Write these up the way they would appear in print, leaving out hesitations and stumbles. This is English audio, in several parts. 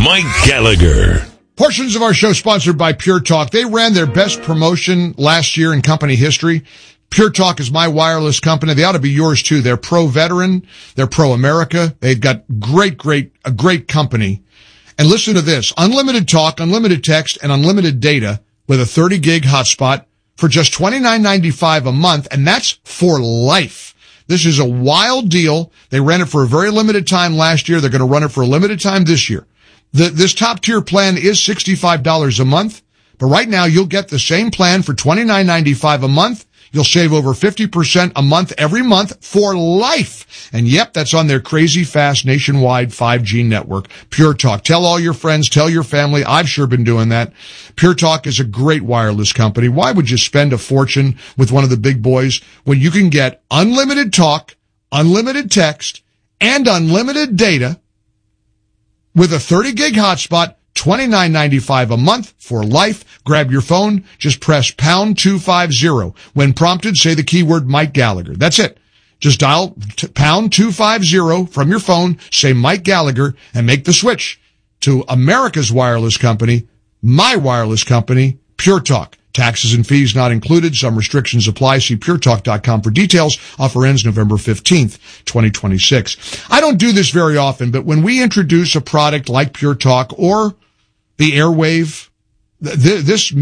Mike Gallagher. Portions of our show sponsored by Pure Talk. They ran their best promotion last year in company history. Pure Talk is my wireless company. They ought to be yours too. They're pro-veteran. They're pro-America. They've got a great company. And listen to this. Unlimited talk, unlimited text, and unlimited data with a 30 gig hotspot for just $29.95 a month. And that's for life. This is a wild deal. They ran it for a very limited time last year. They're going to run it for a limited time this year. This top tier plan is $65 a month, but right now you'll get the same plan for $29.95 a month. You'll save over 50% a month every month for life. And yep, that's on their crazy fast nationwide 5G network. Pure Talk. Tell all your friends, tell your family. I've sure been doing that. Pure Talk is a great wireless company. Why would you spend a fortune with one of the big boys when you can get unlimited talk, unlimited text, and unlimited data with a 30 gig hotspot, $29.95 a month for life? Grab your phone, just press pound 250. When prompted, say the keyword Mike Gallagher. That's it. Just dial pound 250 from your phone, say Mike Gallagher, and make the switch to America's wireless company, my wireless company, Pure Talk. Taxes and fees not included. Some restrictions apply. See puretalk.com for details. Offer ends November 15th, 2026. I don't do this very often, but when we introduce a product like Pure Talk or the Airwave, this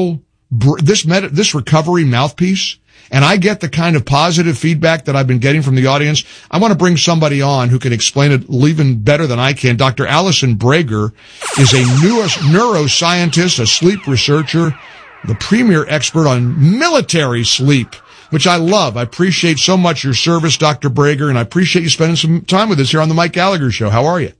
recovery mouthpiece, and I get the kind of positive feedback that I've been getting from the audience, I want to bring somebody on who can explain it even better than I can. Dr. Allison Brager is a neuroscientist, a sleep researcher, the premier expert on military sleep, which I love. I appreciate so much your service, Dr. Brager, and I appreciate you spending some time with us here on the Mike Gallagher Show. How are you?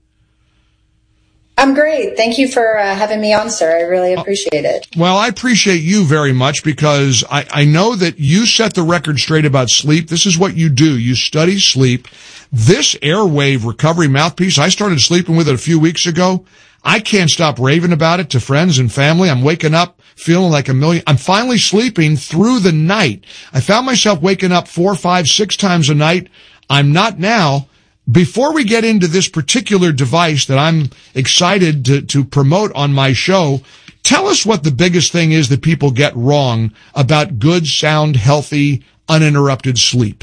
I'm great. Thank you for having me on, sir. I really appreciate it. Well, I appreciate you very much because I know that you set the record straight about sleep. This is what you do. You study sleep. This Airwave recovery mouthpiece, I started sleeping with it a few weeks ago. I can't stop raving about it to friends and family. I'm waking up feeling like a million. I'm finally sleeping through the night. I found myself waking up 4, 5, 6 times a night. I'm not now. Before we get into this particular device that I'm excited to promote on my show, tell us what the biggest thing is that people get wrong about good, sound, healthy, uninterrupted sleep.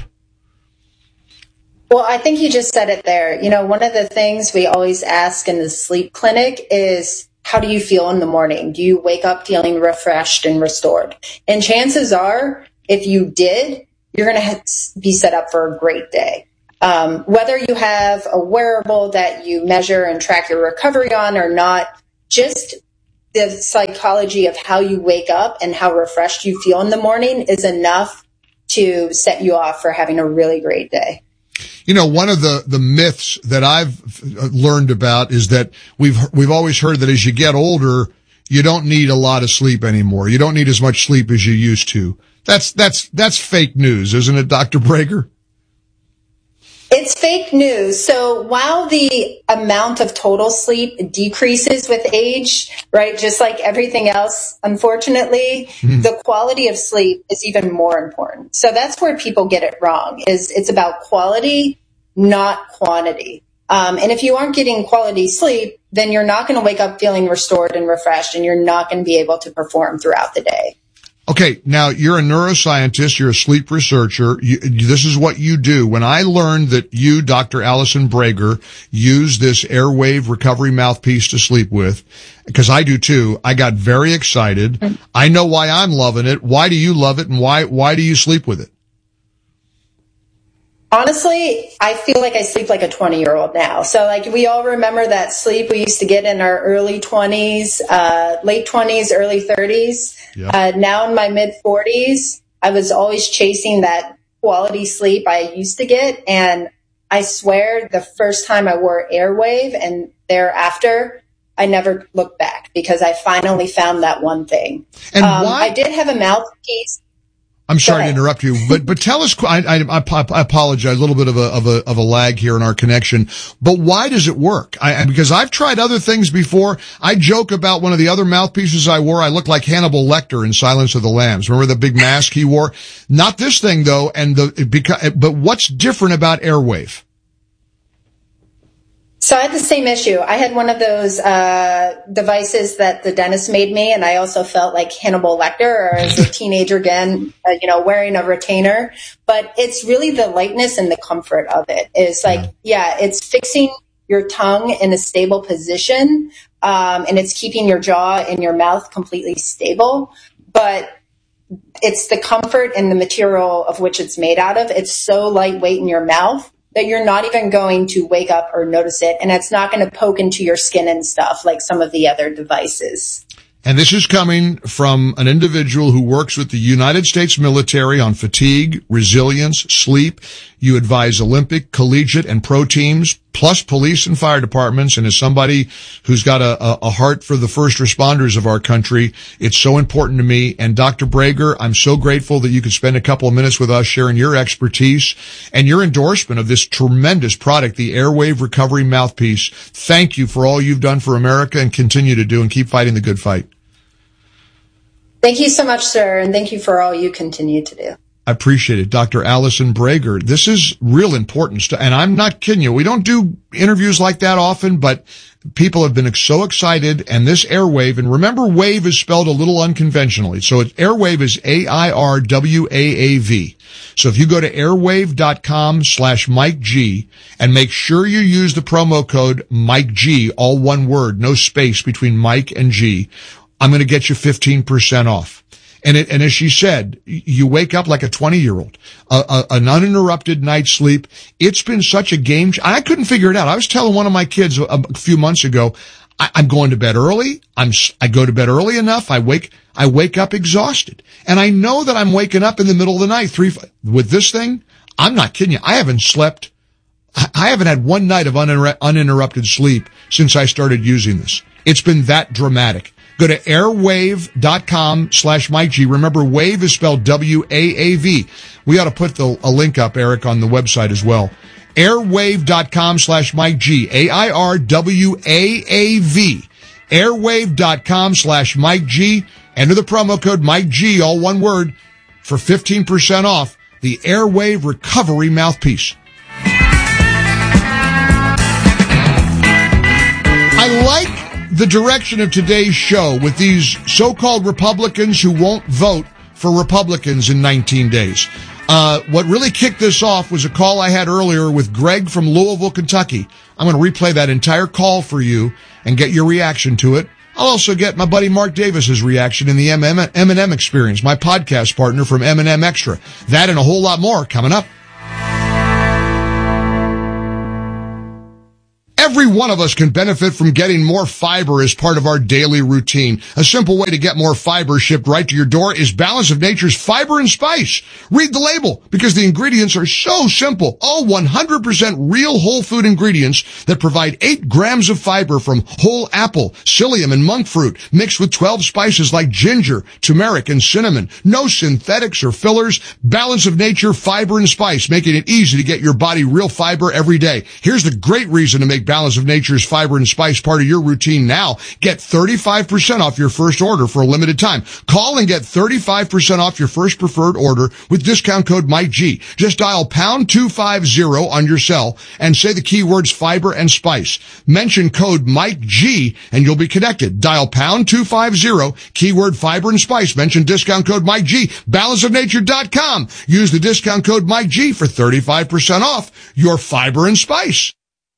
Well, I think you just said it there. You know, one of the things we always ask in the sleep clinic is, how do you feel in the morning? Do you wake up feeling refreshed and restored? And chances are, if you did, you're going to be set up for a great day. Whether you have a wearable that you measure and track your recovery on or not, just the psychology of how you wake up and how refreshed you feel in the morning is enough to set you off for having a really great day. You know, one of the myths that I've learned about is that we've always heard that as you get older, you don't need a lot of sleep anymore. You don't need as much sleep as you used to. That's fake news, isn't it, Dr. Brager? It's fake news. So while the amount of total sleep decreases with age, right, just like everything else, unfortunately, the quality of sleep is even more important. So that's where people get it wrong, is it's about quality, not quantity. And if you aren't getting quality sleep, then you're not going to wake up feeling restored and refreshed, and you're not going to be able to perform throughout the day. Okay, now you're a neuroscientist, you're a sleep researcher. This is what you do. When I learned that you, Dr. Allison Brager, use this Airwave recovery mouthpiece to sleep with, because I do too, I got very excited. I know why I'm loving it. Why do you love it, and why do you sleep with it? Honestly, I feel like I sleep like a 20-year-old now. So like we all remember that sleep we used to get in our early 20s, late 20s, early 30s. Yep. Now in my mid 40s, I was always chasing that quality sleep I used to get. And I swear the first time I wore Airwave and thereafter, I never looked back because I finally found that one thing. And why? I did have a mouthpiece. I'm sorry to interrupt you, but tell us, I apologize, a little bit of a lag here in our connection, but why does it work? Because I've tried other things before. I joke about one of the other mouthpieces I wore. I looked like Hannibal Lecter in Silence of the Lambs. Remember the big mask he wore? Not this thing though, but what's different about Airwave? So I had the same issue. I had one of those devices that the dentist made me, and I also felt like Hannibal Lecter, or as a teenager again, wearing a retainer. But it's really the lightness and the comfort of it. It's like, it's fixing your tongue in a stable position, and it's keeping your jaw and your mouth completely stable. But it's the comfort and the material of which it's made out of. It's so lightweight in your mouth that you're not even going to wake up or notice it. And it's not going to poke into your skin and stuff like some of the other devices. And this is coming from an individual who works with the United States military on fatigue, resilience, sleep. You advise Olympic, collegiate, and pro teams, plus police and fire departments. And as somebody who's got a heart for the first responders of our country, it's so important to me. And Dr. Brager, I'm so grateful that you could spend a couple of minutes with us sharing your expertise and your endorsement of this tremendous product, the Airwave Recovery Mouthpiece. Thank you for all you've done for America and continue to do, and keep fighting the good fight. Thank you so much, sir, and thank you for all you continue to do. I appreciate it. Dr. Allison Brager, this is real important stuff, and I'm not kidding you. We don't do interviews like that often, but people have been so excited, and this Airwave, and remember, wave is spelled a little unconventionally. So Airwave is AIRWAAV. So if you go to airwave.com/Mike G and make sure you use the promo code Mike G, all one word, no space between Mike and G, I'm going to get you 15% off. And as she said, you wake up like a 20-year-old, an uninterrupted night's sleep. It's been such a game. I couldn't figure it out. I was telling one of my kids a few months ago, I'm going to bed early. I go to bed early enough. I wake up exhausted. And I know that I'm waking up in the middle of the night. With this thing, I'm not kidding you. I haven't had one night of uninterrupted sleep since I started using this. It's been that dramatic. Go to airwave.com/Mike G. Remember, wave is spelled WAAV. We ought to put a link up, Eric, on the website as well. Airwave.com/Mike G. AIRWAAV. Airwave.com/Mike G. Enter the promo code Mike G, all one word, for 15% off the Airwave Recovery Mouthpiece. I like the direction of today's show with these so-called Republicans who won't vote for Republicans in 19 days. What really kicked this off was a call I had earlier with Greg from Louisville, Kentucky. I'm going to replay that entire call for you and get your reaction to it. I'll also get my buddy Mark Davis's reaction in the M&M Experience, my podcast partner from M&M Extra. That and a whole lot more coming up. Every one of us can benefit from getting more fiber as part of our daily routine. A simple way to get more fiber shipped right to your door is Balance of Nature's Fiber and Spice. Read the label, because the ingredients are so simple. All 100% real whole food ingredients that provide 8 grams of fiber from whole apple, psyllium, and monk fruit, mixed with 12 spices like ginger, turmeric, and cinnamon. No synthetics or fillers. Balance of Nature Fiber and Spice, making it easy to get your body real fiber every day. Here's the great reason to make Balance of Nature's Fiber and Spice part of your routine now. Get 35% off your first order for a limited time. Call and get 35% off your first preferred order with discount code MikeG. Just dial pound 250 on your cell and say the keywords fiber and spice. Mention code MikeG and you'll be connected. Dial pound 250, keyword fiber and spice. Mention discount code MikeG. Balanceofnature.com. Use the discount code MikeG for 35% off your fiber and spice.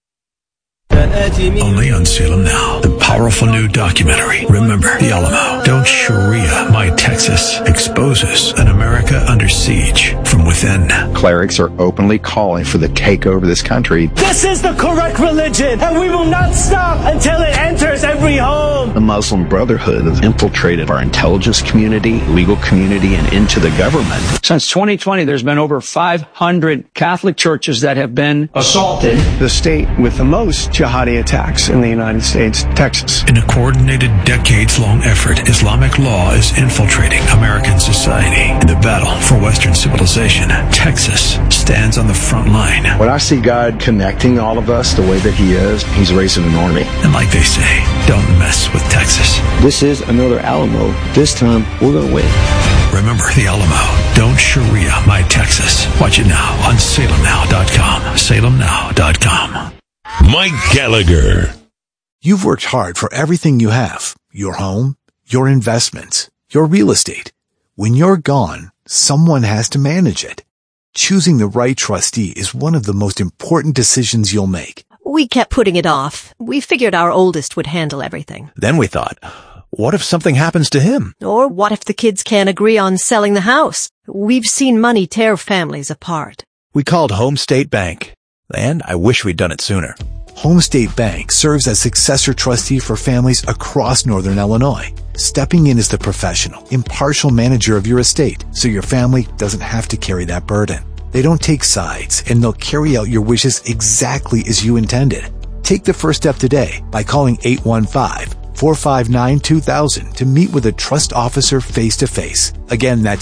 Only on Salem Now, the powerful new documentary, Remember the Alamo. Don't Sharia My Texas exposes an America under siege from within. Clerics are openly calling for the takeover of this country. This is the correct religion, and we will not stop until it enters every home. The Muslim Brotherhood has infiltrated our intelligence community, legal community, and into the government. Since 2020, there's been over 500 Catholic churches that have been assaulted. The state with the most jihadi attacks in the United States, Texas. In a coordinated, decades-long effort, Islamic law is infiltrating American society. In the battle for Western civilization, Texas stands on the front line. When I see God connecting all of us the way that He is, He's raising an army. And like they say, don't mess with Texas. This is another Alamo. This time, we're going to win. Remember the Alamo. Don't Sharia My Texas. Watch it now on SalemNow.com. SalemNow.com. Mike Gallagher. You've worked hard for everything you have. Your home, your investments, your real estate. When you're gone, someone has to manage it. Choosing the right trustee is one of the most important decisions you'll make. We kept putting it off. We figured our oldest would handle everything. Then we thought, what if something happens to him? Or what if the kids can't agree on selling the house? We've seen money tear families apart. We called Home State Bank, and I wish we'd done it sooner. Home State Bank serves as successor trustee for families across Northern Illinois, stepping in as the professional, impartial manager of your estate so your family doesn't have to carry that burden. They don't take sides, and they'll carry out your wishes exactly as you intended. Take the first step today by calling 815-459-2000 to meet with a trust officer face-to-face. Again, that's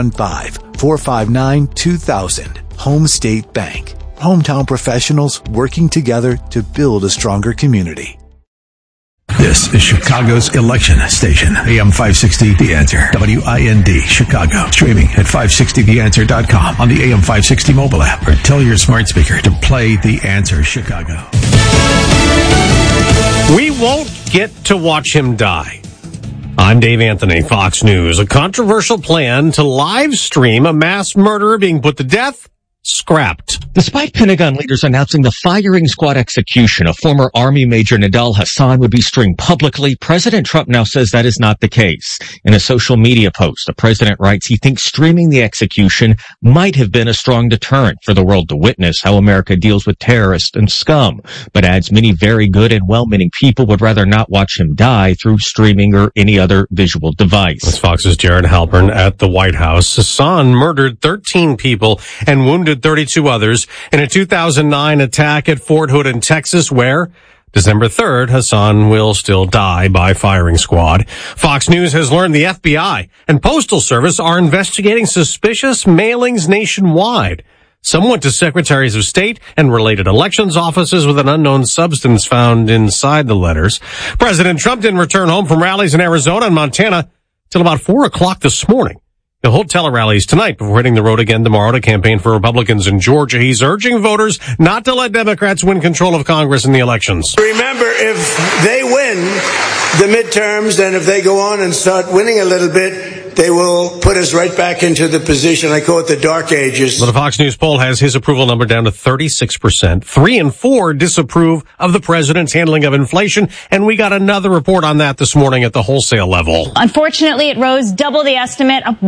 815-459-2000. Home State Bank. Hometown professionals working together to build a stronger community. This is Chicago's election station. AM 560, The Answer. WIND, Chicago. Streaming at 560theanswer.com on the AM 560 mobile app, or tell your smart speaker to play The Answer Chicago. We won't get to watch him die. I'm Dave Anthony, Fox News. A controversial plan to live stream a mass murderer being put to death scrapped. Despite Pentagon leaders announcing the firing squad execution of former Army Major Nidal Hasan would be streamed publicly, President Trump now says that is not the case. In a social media post, the president writes he thinks streaming the execution might have been a strong deterrent for the world to witness how America deals with terrorists and scum, but adds many very good and well-meaning people would rather not watch him die through streaming or any other visual device. That's Fox's Jared Halpern at the White House. Hasan murdered 13 people and wounded 32 others in a 2009 attack at Fort Hood in Texas, where December 3rd, Hasan will still die by firing squad. Fox News has learned the FBI and Postal Service are investigating suspicious mailings nationwide. Some went to secretaries of state and related elections offices with an unknown substance found inside the letters. President Trump didn't return home from rallies in Arizona and Montana till about 4 o'clock this morning. He'll hold tele-rallies tonight before hitting the road again tomorrow to campaign for Republicans in Georgia. He's urging voters not to let Democrats win control of Congress in the elections. Remember, if they win the midterms and if they go on and start winning a little bit, they will put us right back into the position. I call it the dark ages. Well, the Fox News poll has his approval number down to 36%. 3 in 4 disapprove of the president's handling of inflation. And we got another report on that this morning at the wholesale level. Unfortunately, it rose double the estimate, up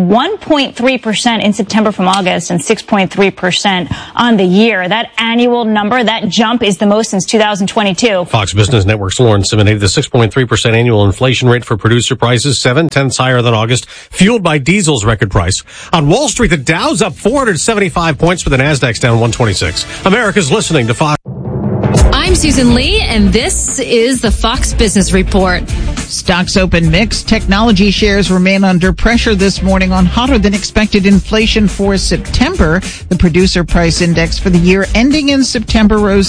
1.3% in September from August and 6.3% on the year. That annual number, that jump, is the most since 2022. Fox Business Network's Lauren Simon, the 6.3% annual inflation rate for producer prices, 7/10 higher than August, fueled by diesel's record price. On Wall Street, the Dow's up 475 points, but the Nasdaq's down 126. America's listening to Fox. I'm Susan Lee, and this is the Fox Business Report. Stocks open mixed. Technology shares remain under pressure this morning on hotter than expected inflation for September. The producer price index for the year ending in September rose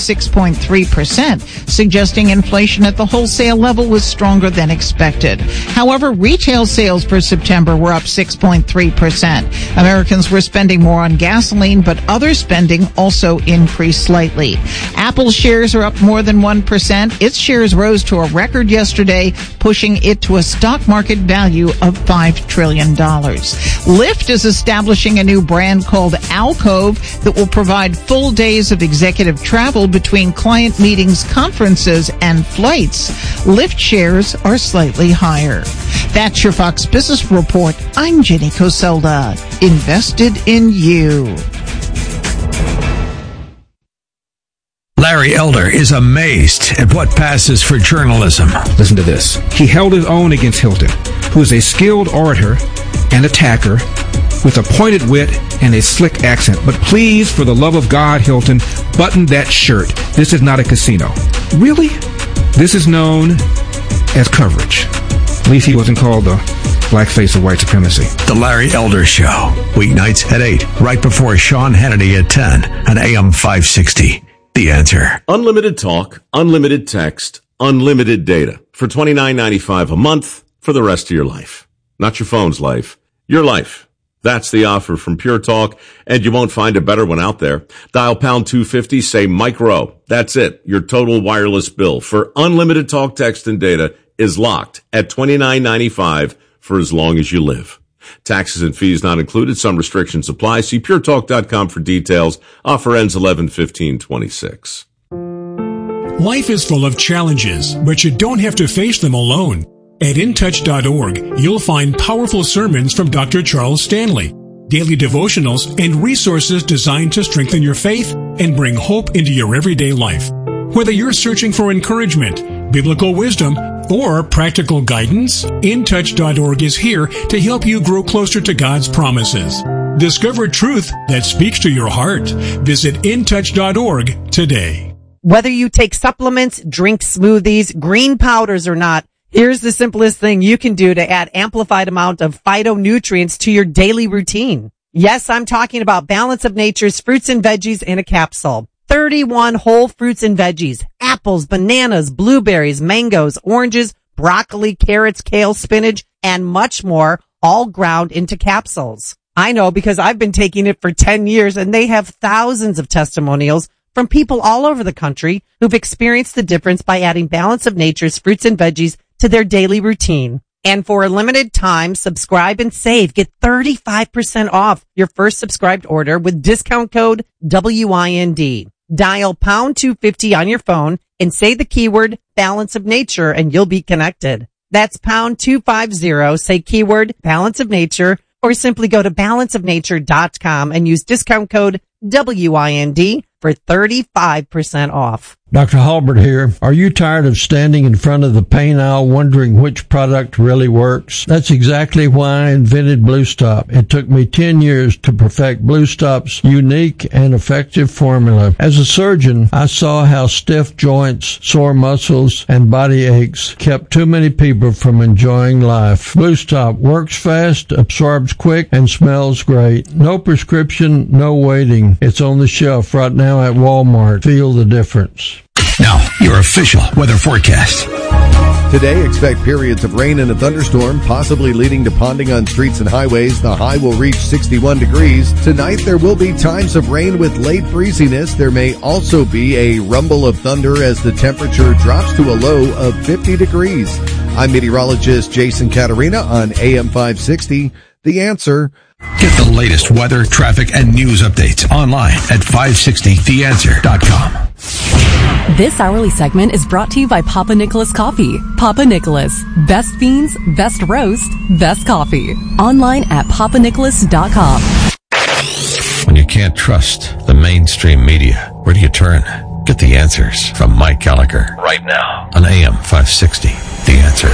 6.3%, suggesting inflation at the wholesale level was stronger than expected. However, retail sales for September were up 6.3%. Americans were spending more on gasoline, but other spending also increased slightly. Apple shares are up more than 1%. Its shares rose to a record yesterday, pushing it to a stock market value of $5 trillion. Lyft is establishing a new brand called Alcove that will provide full days of executive travel between client meetings, conferences, and flights. Lyft shares are slightly higher. That's your Fox Business Report. I'm Jenny Coselda. Invested in you. Larry Elder is amazed at what passes for journalism. Listen to this. He held his own against Hilton, who is a skilled orator and attacker with a pointed wit and a slick accent. But please, for the love of God, Hilton, button that shirt. This is not a casino. Really? This is known as coverage. At least he wasn't called the blackface of white supremacy. The Larry Elder Show, weeknights at 8, right before Sean Hannity at 10 on AM 560. The Answer. Unlimited talk, unlimited text, unlimited data for $29.95 a month for the rest of your life. Not your phone's life, your life. That's the offer from Pure Talk, and you won't find a better one out there. Dial pound 250, say Mike Rowe. That's it. Your total wireless bill for unlimited talk, text, and data is locked at $29.95 for as long as you live. Taxes and fees not included. Some restrictions apply. See puretalk.com for details. Offer ends 11/15/26. Life is full of challenges, but you don't have to face them alone. At intouch.org, you'll find powerful sermons from Dr. Charles Stanley, daily devotionals, and resources designed to strengthen your faith and bring hope into your everyday life. Whether you're searching for encouragement, biblical wisdom, or practical guidance, intouch.org is here to help you grow closer to God's promises. Discover truth that speaks to your heart. Visit intouch.org today. Whether you take supplements, drink smoothies, green powders or not, here's the simplest thing you can do to add amplified amount of phytonutrients to your daily routine. Yes, I'm talking about Balance of Nature's fruits and veggies in a capsule. 31 whole fruits and veggies, apples, bananas, blueberries, mangoes, oranges, broccoli, carrots, kale, spinach, and much more, all ground into capsules. I know because I've been taking it for 10 years and they have thousands of testimonials from people all over the country who've experienced the difference by adding Balance of Nature's fruits and veggies to their daily routine. And for a limited time, subscribe and save. Get 35% off your first subscribed order with discount code WIND. Dial pound 250 on your phone and say the keyword Balance of Nature and you'll be connected. That's pound 250, say keyword Balance of Nature, or simply go to balanceofnature.com and use discount code WIND for 35% off. Dr. Halbert here. Are you tired of standing in front of the paint aisle wondering which product really works? That's exactly why I invented Blue Stop. It took me 10 years to perfect Blue Stop's unique and effective formula. As a surgeon, I saw how stiff joints, sore muscles, and body aches kept too many people from enjoying life. Blue Stop works fast, absorbs quick, and smells great. No prescription, no waiting. It's on the shelf right now at Walmart. Feel the difference. Now, your official weather forecast. Today, expect periods of rain and a thunderstorm, possibly leading to ponding on streets and highways. The high will reach 61 degrees. Tonight, there will be times of rain with late breeziness. There may also be a rumble of thunder as the temperature drops to a low of 50 degrees. I'm meteorologist Jason Caterina on AM 560. The Answer. Get the latest weather, traffic, and news updates online at 560theanswer.com. This hourly segment is brought to you by Papa Nicholas Coffee. Papa Nicholas. Best beans, best roast, best coffee. Online at papanicholas.com. When you can't trust the mainstream media, where do you turn? Get the answers from Mike Gallagher right now on AM 560. The Answer.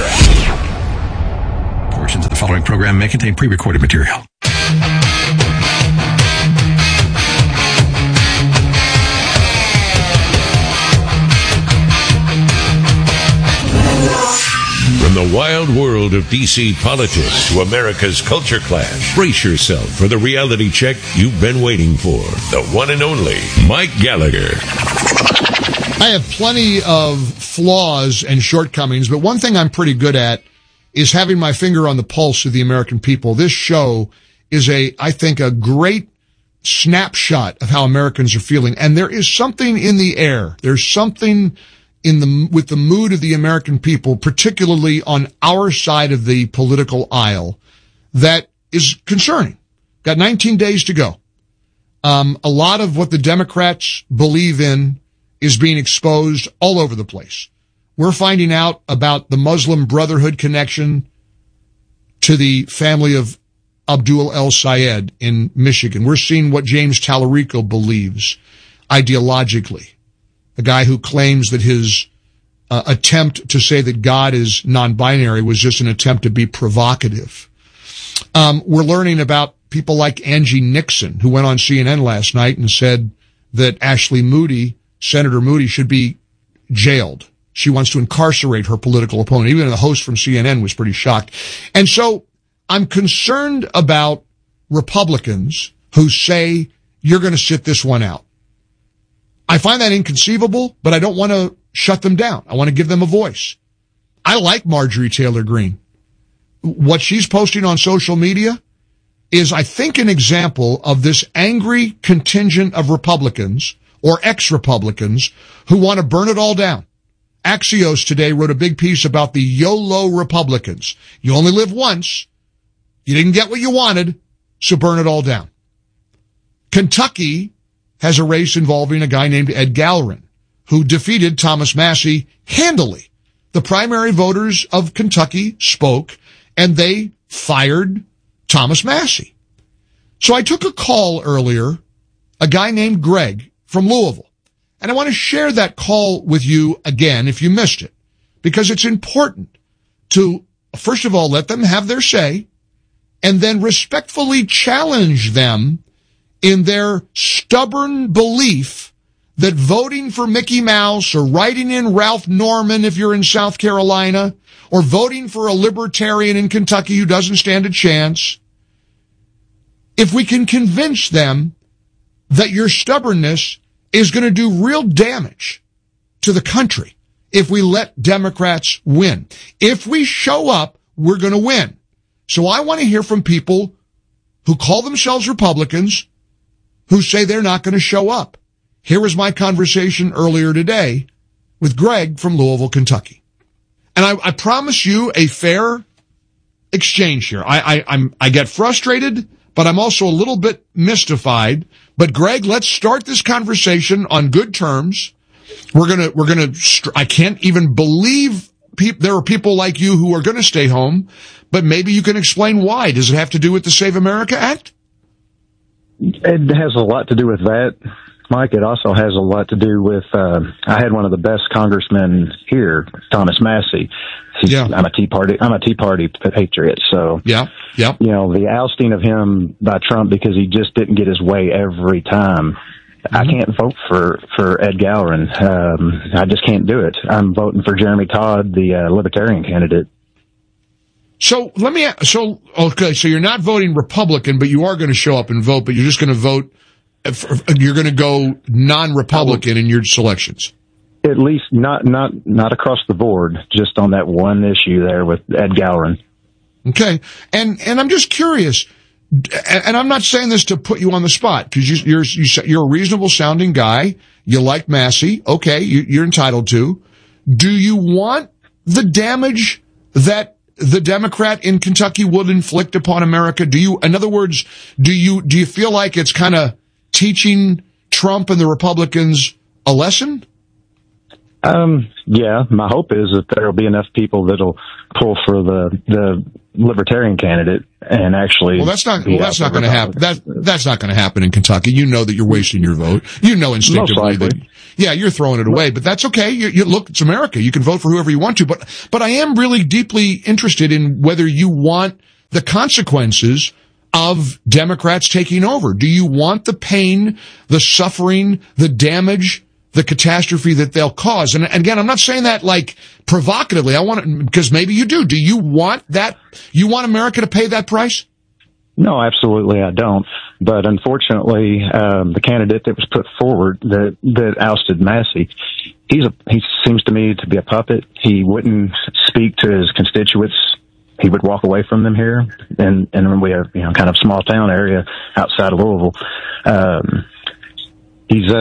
Portions of the following program may contain pre-recorded material. From the wild world of D.C. politics to America's culture clash, brace yourself for the reality check you've been waiting for. The one and only Mike Gallagher. I have plenty of flaws and shortcomings, but one thing I'm pretty good at is having my finger on the pulse of the American people. This show is I think, a great snapshot of how Americans are feeling. And there is something in the air. There's something with the mood of the American people, particularly on our side of the political aisle, that is concerning. Got 19 days to go. A lot of what the Democrats believe in is being exposed all over the place. We're finding out about the Muslim Brotherhood connection to the family of Abdul El-Sayed in Michigan. We're seeing what James Tallarico believes ideologically. A guy who claims that his attempt to say that God is non-binary was just an attempt to be provocative. We're learning about people like Angie Nixon, who went on CNN last night and said that Ashley Moody, Senator Moody, should be jailed. She wants to incarcerate her political opponent. Even the host from CNN was pretty shocked. And so I'm concerned about Republicans who say you're going to sit this one out. I find that inconceivable, but I don't want to shut them down. I want to give them a voice. I like Marjorie Taylor Greene. What she's posting on social media is, I think, an example of this angry contingent of Republicans or ex-Republicans who want to burn it all down. Axios today wrote a big piece about the YOLO Republicans. You only live once. You didn't get what you wanted, so burn it all down. Kentucky has a race involving a guy named Ed Gallerin, who defeated Thomas Massie handily. The primary voters of Kentucky spoke, and they fired Thomas Massie. So I took a call earlier, a guy named Greg from Louisville. And I want to share that call with you again if you missed it, because it's important to, first of all, let them have their say, and then respectfully challenge them in their stubborn belief that voting for Mickey Mouse or writing in Ralph Norman if you're in South Carolina or voting for a libertarian in Kentucky who doesn't stand a chance, if we can convince them that your stubbornness is going to do real damage to the country if we let Democrats win. If we show up, we're going to win. So I want to hear from people who call themselves Republicans who say they're not going to show up. Here was my conversation earlier today with Greg from Louisville, Kentucky. And I promise you a fair exchange here. I get frustrated, but I'm also a little bit mystified. But Greg, let's start this conversation on good terms. I can't even believe there are people like you who are going to stay home, but maybe you can explain why. Does it have to do with the Save America Act? It has a lot to do with that, Mike. It also has a lot to do with, I had one of the best congressmen here, Thomas Massie. I'm a Tea Party patriot. So, you know, the ousting of him by Trump because he just didn't get his way every time. I can't vote for Ed Gallerin. I just can't do it. I'm voting for Jeremy Todd, the Libertarian candidate. So so you're not voting Republican, but you are going to show up and vote, but you're just going to vote, you're going to go non-Republican in your selections. At least not across the board, just on that one issue there with Ed Gallerin. Okay. And I'm just curious, and I'm not saying this to put you on the spot, because you're a reasonable sounding guy. You like Massie. Okay. You're entitled to. Do you want the damage that the Democrat in Kentucky would inflict upon America? In other words, do you feel like it's kind of teaching Trump and the Republicans a lesson? Yeah, my hope is that there'll be enough people that'll pull for the Libertarian candidate and actually. Well, that's not going to happen. That's not going to happen in Kentucky. You know that you're wasting your vote. You know instinctively that, you're throwing it away, but that's okay. You look, it's America. You can vote for whoever you want to, but I am really deeply interested in whether you want the consequences of Democrats taking over. Do you want the pain, the suffering, the damage, the catastrophe that they'll cause? And again, I'm not saying that like provocatively. I want it because maybe you do. Do you want that? You want America to pay that price? No, absolutely I don't. But unfortunately, the candidate that was put forward that ousted Massie, he seems to me to be a puppet. He wouldn't speak to his constituents. He would walk away from them here, and we have, kind of small town area outside of Louisville. He's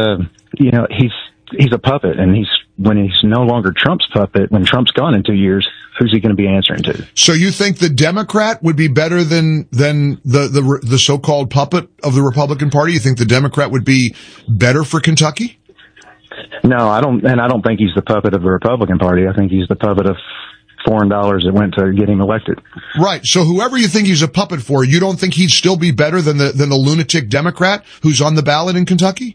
a puppet, and when he's no longer Trump's puppet, when Trump's gone in 2 years, who's he going to be answering to? So you think the Democrat would be better than the so-called puppet of the Republican Party? You think the Democrat would be better for Kentucky? No, I don't, and I don't think he's the puppet of the Republican Party. I think he's the puppet of foreign dollars that went to get him elected. Right. So whoever you think he's a puppet for, you don't think he'd still be better than the lunatic Democrat who's on the ballot in Kentucky?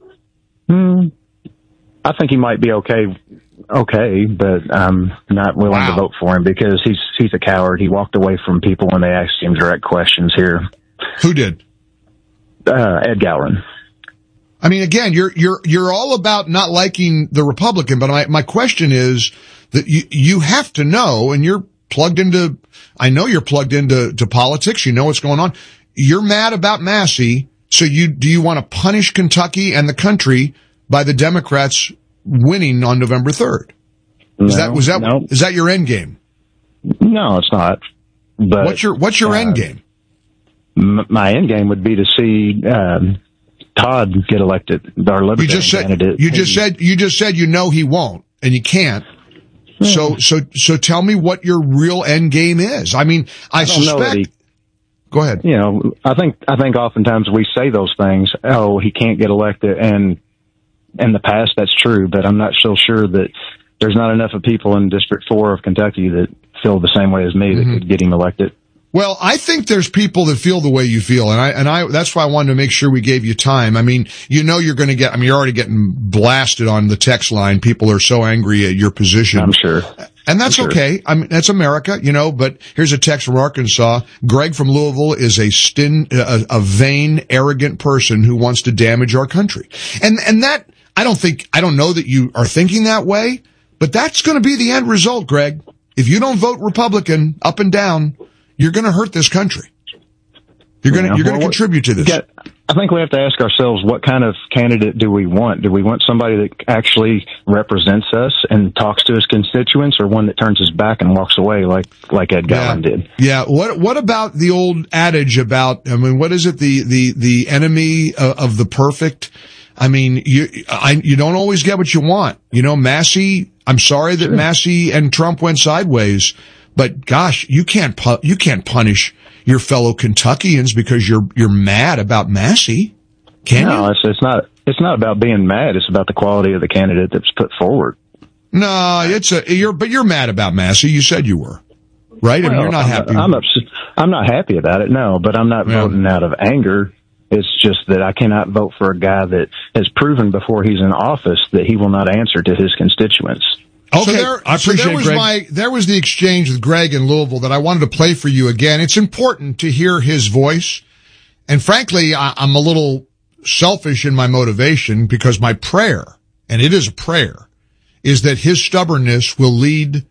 I think he might be okay, but I'm not willing to vote for him because he's a coward. He walked away from people when they asked him direct questions here. Who did? Ed Gallerin. I mean, again, you're all about not liking the Republican, but my question is that you have to know, and you're plugged into politics. You know what's going on. You're mad about Massie. So do you want to punish Kentucky and the country by the Democrats winning on November 3rd? Is that your end game? No, it's not. But what's your end game? my end game would be to see Todd get elected, our Libertarian candidate. You just said he won't, and you can't. So tell me what your real end game is. I mean, I suspect. Go ahead. You know, I think oftentimes we say those things. Oh, he can't get elected, and in the past that's true, but I'm not so sure that there's not enough of people in District 4 of Kentucky that feel the same way as me that could get him elected. Well, I think there's people that feel the way you feel, and I that's why I wanted to make sure we gave you time. I mean, you're already getting blasted on the text line. People are so angry at your position. I'm sure. And that's okay. I mean, that's America, but here's a text from Arkansas. Greg from Louisville is a vain, arrogant person who wants to damage our country. And that, I don't know that you are thinking that way, but that's going to be the end result, Greg. If you don't vote Republican up and down, you're going to hurt this country. You're going to contribute to this. I think we have to ask ourselves, what kind of candidate do we want? Do we want somebody that actually represents us and talks to his constituents, or one that turns his back and walks away like Ed Gallon did? Yeah. What about the old adage about, what is it? The enemy of the perfect? I mean, you don't always get what you want. Massey, I'm sorry that Massey and Trump went sideways, but gosh, you can't punish your fellow Kentuckians because you're mad about Massey, can you? No, it's not about being mad. It's about the quality of the candidate that's put forward. No, but you're mad about Massey. You said you were, right? Well, you're not happy. I'm not happy about it. No, but I'm not voting out of anger. It's just that I cannot vote for a guy that has proven before he's in office that he will not answer to his constituents. Okay, there was the exchange with Greg in Louisville that I wanted to play for you again. It's important to hear his voice. And frankly, I'm a little selfish in my motivation because my prayer, and it is a prayer, is that his stubbornness will lead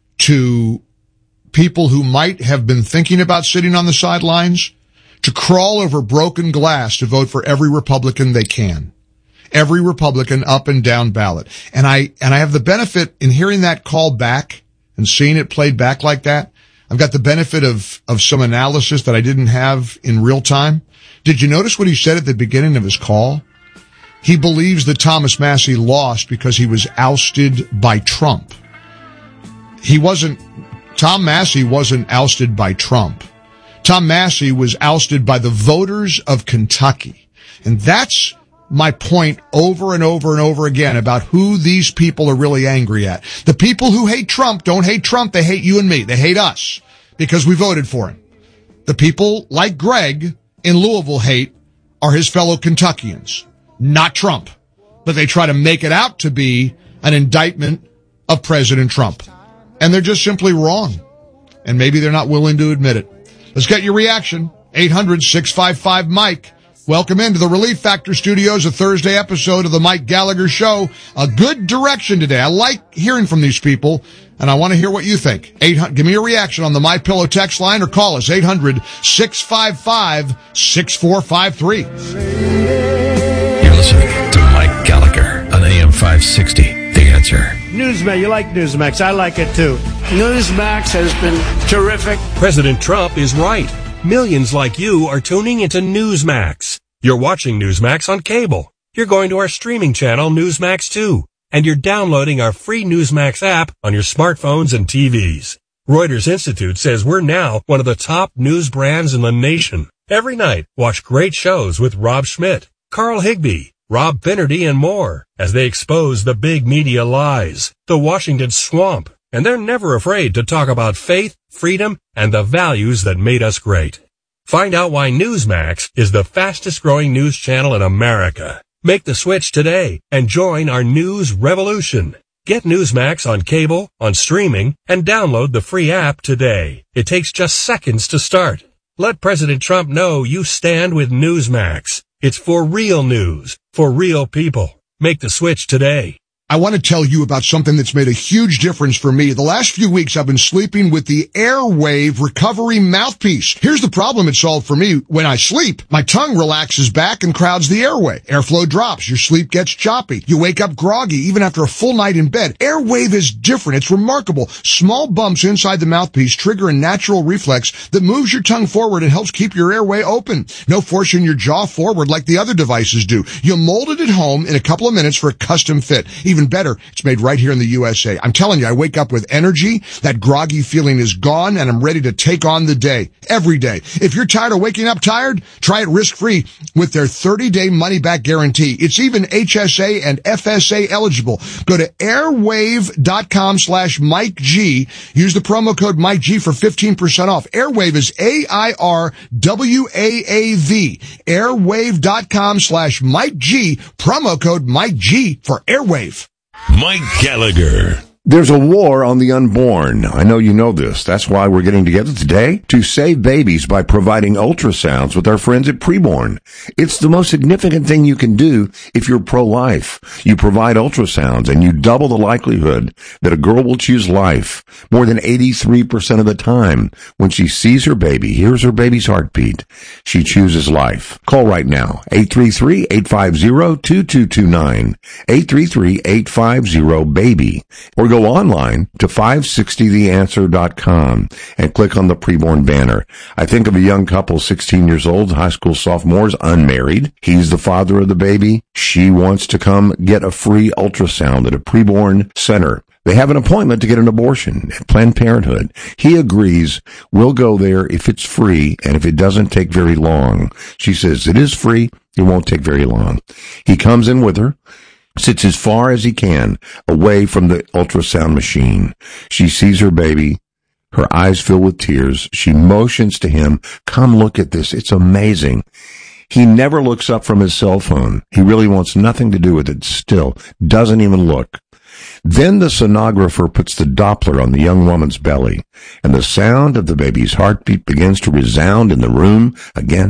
to people who might have been thinking about sitting on the sidelines to crawl over broken glass to vote for every Republican they can. Every Republican up and down ballot. And I have the benefit in hearing that call back and seeing it played back like that. I've got the benefit of some analysis that I didn't have in real time. Did you notice what he said at the beginning of his call? He believes that Thomas Massey lost because he was ousted by Trump. Tom Massey wasn't ousted by Trump. Tom Massey was ousted by the voters of Kentucky. And that's my point over and over and over again about who these people are really angry at. The people who hate Trump don't hate Trump. They hate you and me. They hate us because we voted for him. The people like Greg in Louisville hate are his fellow Kentuckians, not Trump. But they try to make it out to be an indictment of President Trump. And they're just simply wrong. And maybe they're not willing to admit it. Let's get your reaction. 800-655-MIKE. Welcome into the Relief Factor Studios, a Thursday episode of the Mike Gallagher Show. A good direction today. I like hearing from these people, and I want to hear what you think. Give me a reaction on the MyPillow text line or call us, 800-655-6453. You're listening to Mike Gallagher on AM 560. The Answer. Newsmax, you like Newsmax. I like it too. Newsmax has been terrific. President Trump is right. Millions like you are tuning into Newsmax. You're watching Newsmax on cable. You're going to our streaming channel, Newsmax 2. And you're downloading our free Newsmax app on your smartphones and TVs. Reuters Institute says we're now one of the top news brands in the nation. Every night, watch great shows with Rob Schmidt, Carl Higbie, Rob Finnerty, and more as they expose the big media lies, the Washington swamp. And they're never afraid to talk about faith, freedom, and the values that made us great. Find out why Newsmax is the fastest growing news channel in America. Make the switch today and join our news revolution. Get Newsmax on cable, on streaming, and download the free app today. It takes just seconds to start. Let President Trump know you stand with Newsmax. It's for real news, for real people. Make the switch today. I want to tell you about something that's made a huge difference for me. The last few weeks, I've been sleeping with the Airwave Recovery Mouthpiece. Here's the problem it solved for me. When I sleep, my tongue relaxes back and crowds the airway. Airflow drops. Your sleep gets choppy. You wake up groggy even after a full night in bed. Airwave is different. It's remarkable. Small bumps inside the mouthpiece trigger a natural reflex that moves your tongue forward and helps keep your airway open. No forcing your jaw forward like the other devices do. You'll mold it at home in a couple of minutes for a custom fit. Even better, it's made right here in the USA. I'm telling you, I wake up with energy. That groggy feeling is gone, and I'm ready to take on the day, every day. If you're tired of waking up tired, try it risk-free with their 30-day money-back guarantee. It's even HSA and FSA eligible. Go to airwave.com/Mike G. Use the promo code Mike G for 15% off. Airwave is AIRWAAV. Airwave.com/Mike G. Promo code Mike G for Airwave. Mike Gallagher. There's a war on the unborn. I know you know this. That's why we're getting together today to save babies by providing ultrasounds with our friends at Preborn. It's the most significant thing you can do if you're pro-life. You provide ultrasounds and you double the likelihood that a girl will choose life more than 83% of the time. When she sees her baby, hears her baby's heartbeat, she chooses life. Call right now, 833-850-2229, 833-850-BABY, or go online to 560theanswer.com and click on the Preborn banner. I think of a young couple, 16 years old, high school sophomores, unmarried. He's the father of the baby. She wants to come get a free ultrasound at a Preborn center. They have an appointment to get an abortion at Planned Parenthood. He agrees. We'll go there if it's free and if it doesn't take very long. She says it is free. It won't take very long. He comes in with her, sits as far as he can away from the ultrasound machine. She sees her baby, her eyes fill with tears. She motions to him, come look at this. It's amazing. He never looks up from his cell phone. He really wants nothing to do with it still. Doesn't even look. Then the sonographer puts the Doppler on the young woman's belly, and the sound of the baby's heartbeat begins to resound in the room again.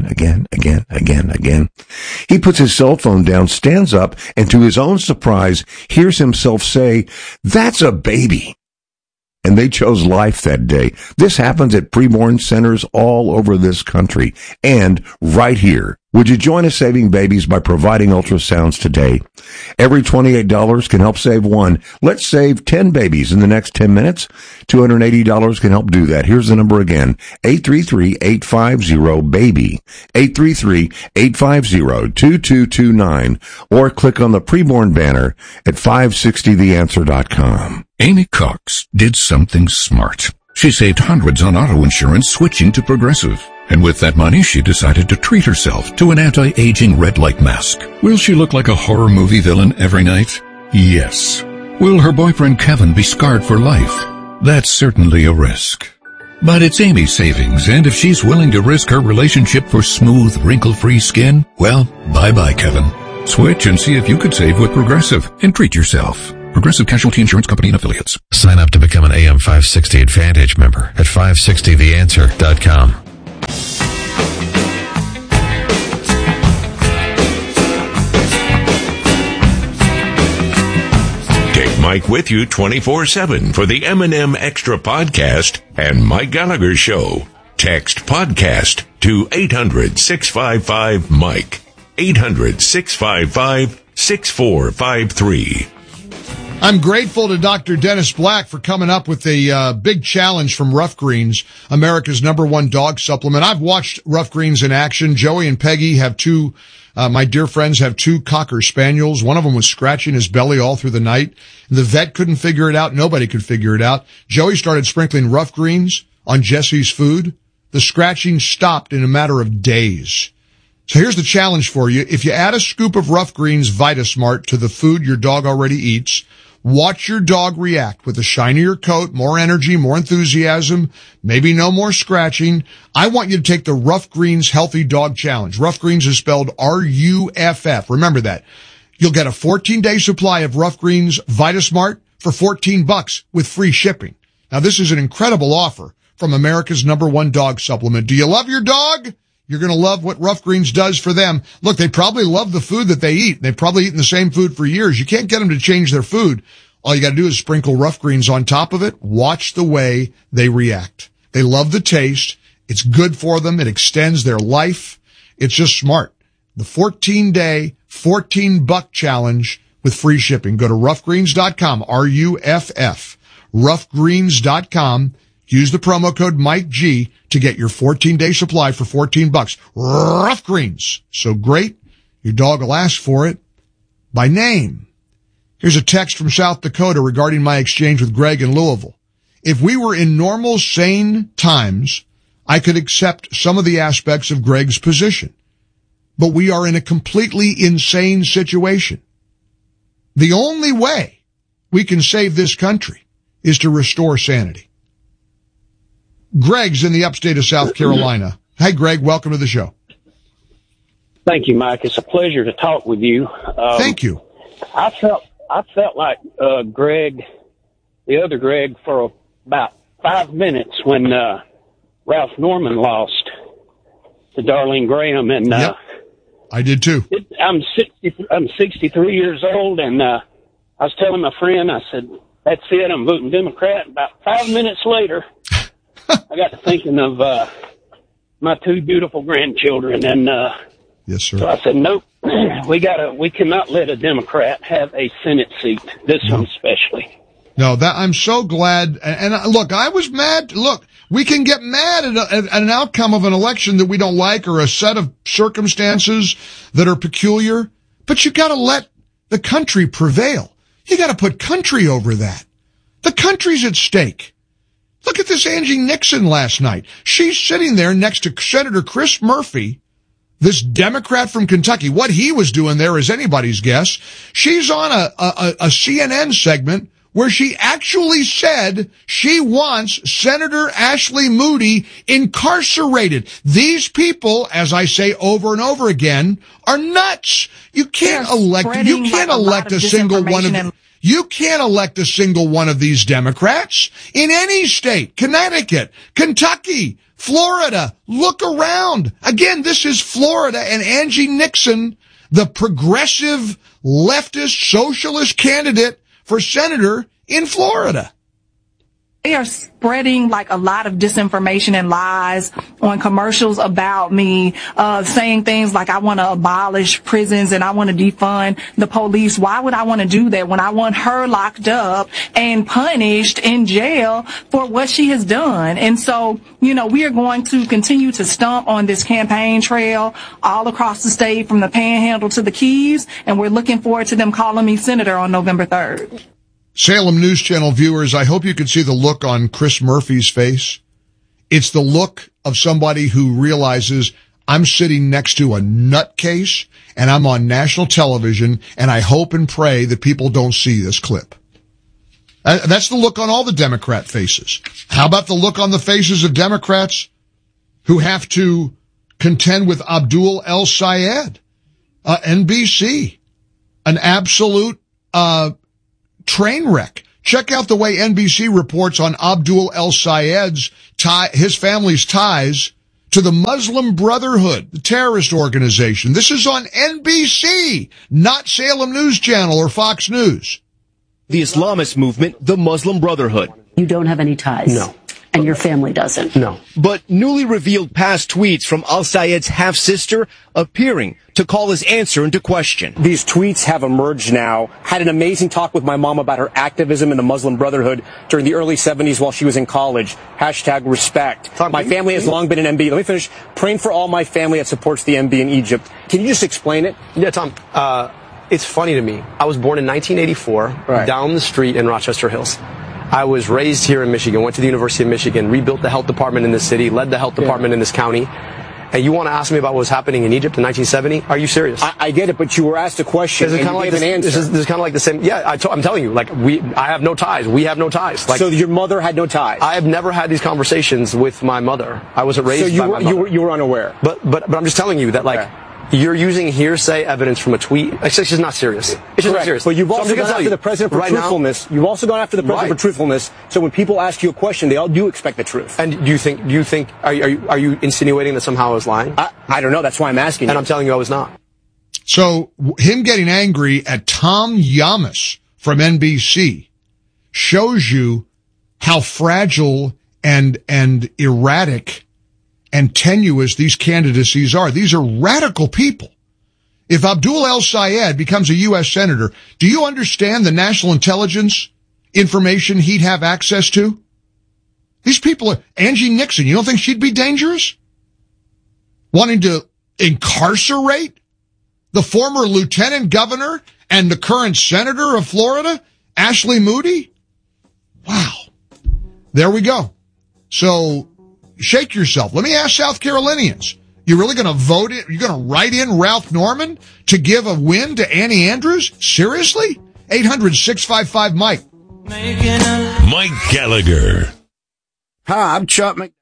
He puts his cell phone down, stands up, and to his own surprise, hears himself say, "That's a baby." And they chose life that day. This happens at preborn centers all over this country and right here. Would you join us saving babies by providing ultrasounds today? Every $28 can help save one. Let's save 10 babies in the next 10 minutes. $280 can help do that. Here's the number again, 833-850-BABY, 833-850-2229, or click on the Preborn banner at 560theanswer.com. Amy Cox did something smart. She saved hundreds on auto insurance switching to Progressive. And with that money, she decided to treat herself to an anti-aging red light mask. Will she look like a horror movie villain every night? Yes. Will her boyfriend Kevin be scarred for life? That's certainly a risk. But it's Amy's savings, and if she's willing to risk her relationship for smooth, wrinkle-free skin, well, bye-bye, Kevin. Switch and see if you could save with Progressive and treat yourself. Progressive Casualty Insurance Company and Affiliates. Sign up to become an AM 560 Advantage member at 560theanswer.com. Take Mike with you 24/7 for the M&M Extra Podcast and Mike Gallagher Show. Text podcast to 800-655-MIKE. 800-655-6453. I'm grateful to Dr. Dennis Black for coming up with a big challenge from Rough Greens, America's #1 dog supplement. I've watched Rough Greens in action. Joey and Peggy have two, my dear friends have two Cocker Spaniels. One of them was scratching his belly all through the night. The vet couldn't figure it out. Nobody could figure it out. Joey started sprinkling Rough Greens on Jesse's food. The scratching stopped in a matter of days. So here's the challenge for you. If you add a scoop of Rough Greens VitaSmart to the food your dog already eats, watch your dog react with a shinier coat, more energy, more enthusiasm, maybe no more scratching. I want you to take the Rough Greens Healthy Dog Challenge. Rough Greens is spelled RUFF. Remember that. You'll get a 14-day supply of Rough Greens VitaSmart for $14 with free shipping. Now, this is an incredible offer from America's #1 dog supplement. Do you love your dog? You're going to love what Rough Greens does for them. Look, they probably love the food that they eat. They've probably eaten the same food for years. You can't get them to change their food. All you got to do is sprinkle Rough Greens on top of it. Watch the way they react. They love the taste. It's good for them. It extends their life. It's just smart. The 14-day, $14 challenge with free shipping. Go to roughgreens.com, R-U-F-F, roughgreens.com. Use the promo code Mike G to get your 14-day supply for $14. Rough Greens. So great, your dog will ask for it by name. Here's a text from South Dakota regarding my exchange with Greg in Louisville. If we were in normal, sane times, I could accept some of the aspects of Greg's position. But we are in a completely insane situation. The only way we can save this country is to restore sanity. Greg's in the upstate of South Carolina. Hi, Greg. Welcome to the show. Thank you, Mike. It's a pleasure to talk with you. Thank you. I felt like Greg, the other Greg, for about 5 minutes when Ralph Norman lost to Darlene Graham, and yep. I did too. I'm 63 years old, and I was telling my friend, I said, "That's it. I'm voting Democrat." About 5 minutes later, I got to thinking of my two beautiful grandchildren, and yes, sir. So I said, "Nope, we cannot let a Democrat have a Senate seat. This one especially." No, I'm so glad. And look, I was mad. Look, we can get mad at an outcome of an election that we don't like or a set of circumstances that are peculiar, but you got to let the country prevail. You got to put country over that. The country's at stake. Look at this Angie Nixon last night. She's sitting there next to Senator Chris Murphy, this Democrat from Kentucky. What he was doing there is anybody's guess. She's on a CNN segment where she actually said she wants Senator Ashley Moody incarcerated. These people, as I say over and over again, are nuts. You can't elect a single one of these Democrats in any state. Connecticut, Kentucky, Florida. Look around. Again, this is Florida, and Angie Nixon, the progressive leftist socialist candidate for senator in Florida. They are spreading like a lot of disinformation and lies on commercials about me, saying things like I want to abolish prisons and I want to defund the police. Why would I want to do that when I want her locked up and punished in jail for what she has done? And so, we are going to continue to stomp on this campaign trail all across the state from the Panhandle to the Keys, and we're looking forward to them calling me senator on November 3rd. Salem News Channel viewers, I hope you can see the look on Chris Murphy's face. It's the look of somebody who realizes I'm sitting next to a nutcase and I'm on national television, and I hope and pray that people don't see this clip. That's the look on all the Democrat faces. How about the look on the faces of Democrats who have to contend with Abdul El Sayed, NBC, an absolute train wreck. Check out the way NBC reports on Abdul El Sayed's his family's ties to the Muslim Brotherhood, the terrorist organization. This is on NBC, not Salem News Channel or Fox News. The Islamist movement, the Muslim Brotherhood. You don't have any ties? No. And your family doesn't? No. But newly revealed past tweets from Al Sayed's half-sister appearing to call his answer into question. These tweets have emerged now. Had an amazing talk with my mom about her activism in the Muslim Brotherhood during the early 70s while she was in college. #respect. My family has long been an MB. Let me finish. Praying for all my family that supports the MB in Egypt. Can you just explain it? Yeah, Tom. It's funny to me. I was born in 1984 down the street in Rochester Hills. I was raised here in Michigan, went to the University of Michigan, rebuilt the health department in this city, led the health department in this county. And you want to ask me about what was happening in Egypt in 1970? Are you serious? I get it, but you were asked a question and you gave an answer. This is kind of like the same. Yeah, I'm telling you, I have no ties. We have no ties. So your mother had no ties? I have never had these conversations with my mother. I wasn't raised by my mother. You were unaware? But I'm just telling you that, You're using hearsay evidence from a tweet. It's just not serious. It's just not serious. But you've also gone after the president for truthfulness. You've also gone after the president for truthfulness. So when people ask you a question, they all do expect the truth. And do you think, are you insinuating that somehow I was lying? I don't know. That's why I'm asking you. And I'm telling you I was not. So him getting angry at Tom Yamas from NBC shows you how fragile and erratic and tenuous these candidacies are. These are radical people. If Abdul El-Sayed becomes a U.S. senator, do you understand the national intelligence information he'd have access to? These people are, Angie Nixon, you don't think she'd be dangerous? Wanting to incarcerate the former lieutenant governor and the current senator of Florida, Ashley Moody? Wow. There we go. So, shake yourself. Let me ask South Carolinians. You really going to vote it? You're going to write in Ralph Norman to give a win to Annie Andrews? Seriously? 800-655-MIKE. Mike Gallagher. Hi, I'm Chuck McDonald.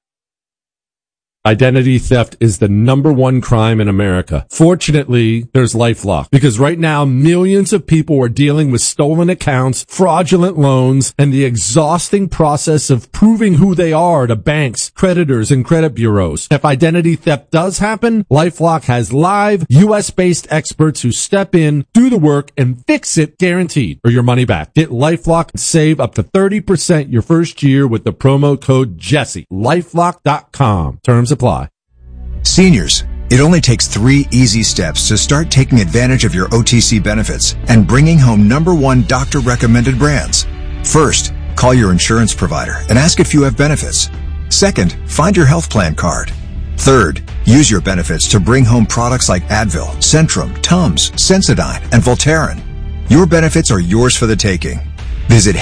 Identity theft is the number one crime in America. Fortunately, there's LifeLock, because right now millions of people are dealing with stolen accounts, fraudulent loans, and the exhausting process of proving who they are to banks, creditors, and credit bureaus. If identity theft does happen, LifeLock has live US-based experts who step in, do the work, and fix it guaranteed, or your money back. Get LifeLock and save up to 30% your first year with the promo code Jesse. LifeLock.com. Terms apply. Seniors, it only takes 3 easy steps to start taking advantage of your OTC benefits and bringing home #1 doctor-recommended brands. First, call your insurance provider and ask if you have benefits. Second, find your health plan card. Third, use your benefits to bring home products like Advil, Centrum, Tums, Sensodyne, and Voltaren. Your benefits are yours for the taking. Visit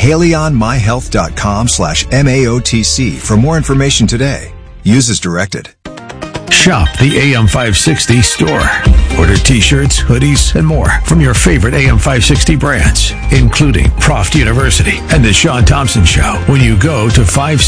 HaleyOnMyHealth.com/MAOTC for more information today. Use as directed. Shop the AM560 store. Order t-shirts, hoodies, and more from your favorite AM560 brands, including Proft University and The Sean Thompson Show when you go to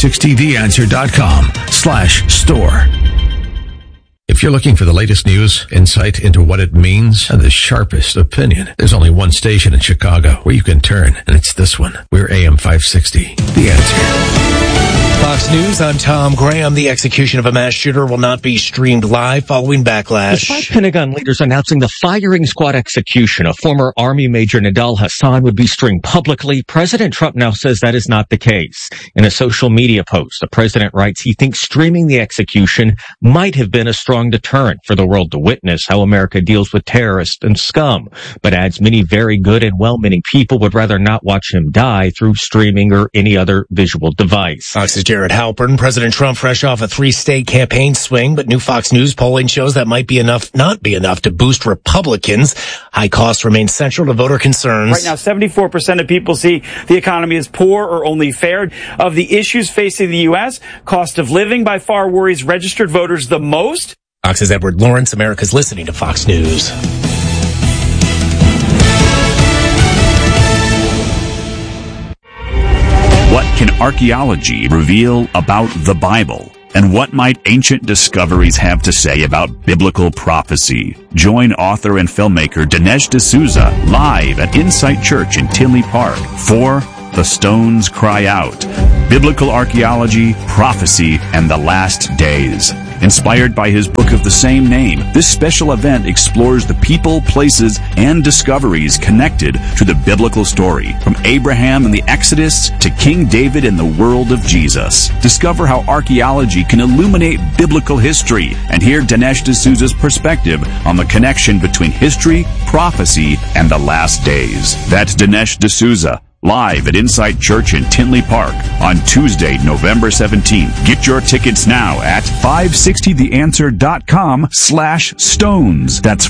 560theanswer.com/store. If you're looking for the latest news, insight into what it means, and the sharpest opinion, there's only one station in Chicago where you can turn, and it's this one. We're AM560. The Answer. Fox News, I'm Tom Graham. The execution of a mass shooter will not be streamed live following backlash. Despite Pentagon leaders announcing the firing squad execution of former Army Major Nidal Hasan would be streamed publicly, President Trump now says that is not the case. In a social media post, the president writes he thinks streaming the execution might have been a strong deterrent for the world to witness how America deals with terrorists and scum, but adds many very good and well-meaning people would rather not watch him die through streaming or any other visual device. Fox's Jared Halpern. President Trump fresh off a 3-state campaign swing, but new Fox News polling shows that might be not be enough to boost Republicans. High costs remain central to voter concerns. Right now, 74% of people see the economy as poor or only fair. Of the issues facing the U.S., cost of living by far worries registered voters the most. Fox's Edward Lawrence. America's listening to Fox News. What can archaeology reveal about the Bible? And what might ancient discoveries have to say about biblical prophecy? Join author and filmmaker Dinesh D'Souza live at Insight Church in Tinley Park for The Stones Cry Out. Biblical Archaeology, Prophecy, and the Last Days. Inspired by his book of the same name, this special event explores the people, places, and discoveries connected to the biblical story, from Abraham and the Exodus to King David and the world of Jesus. Discover how archaeology can illuminate biblical history and hear Dinesh D'Souza's perspective on the connection between history, prophecy, and the last days. That's Dinesh D'Souza, live at Insight Church in Tinley Park on Tuesday, November 17th. Get your tickets now at 560theanswer.com/stones. That's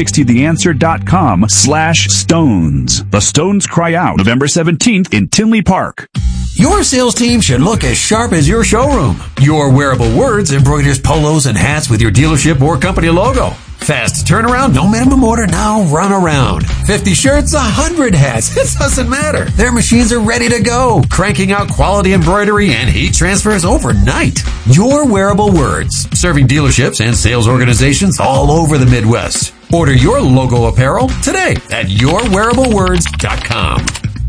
560theanswer.com/stones. The Stones Cry Out, November 17th in Tinley Park. Your sales team should look as sharp as your showroom. Your wearable words embroiders polos and hats with your dealership or company logo. Fast turnaround, no minimum order, now run around. 50 shirts, 100 hats. It doesn't matter. Their machines are ready to go, cranking out quality embroidery and heat transfers overnight. Your Wearable Words, serving dealerships and sales organizations all over the Midwest. Order your logo apparel today at yourwearablewords.com.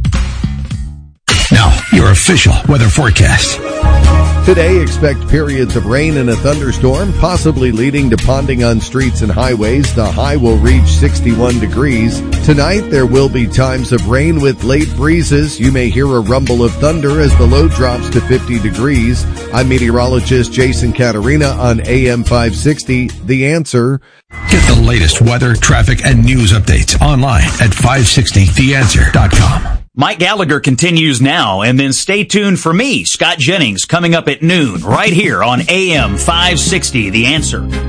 Now, your official weather forecast. Today, expect periods of rain and a thunderstorm, possibly leading to ponding on streets and highways. The high will reach 61 degrees. Tonight, there will be times of rain with late breezes. You may hear a rumble of thunder as the low drops to 50 degrees. I'm meteorologist Jason Caterina on AM 560. The Answer. Get the latest weather, traffic, and news updates online at 560theanswer.com. Mike Gallagher continues now, and then stay tuned for me, Scott Jennings, coming up at noon right here on AM 560, The Answer.